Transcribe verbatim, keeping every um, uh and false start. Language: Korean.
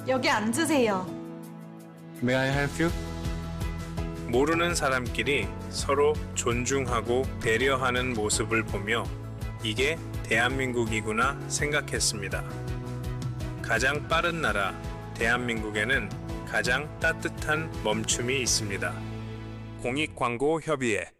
여기 앉으세요. May I help you? 모르는 사람끼리 서로 존중하고 배려하는 모습을 보며 이게 대한민국이구나 생각했습니다. 가장 빠른 나라 대한민국에는 가장 따뜻한 멈춤이 있습니다. 공익광고협의회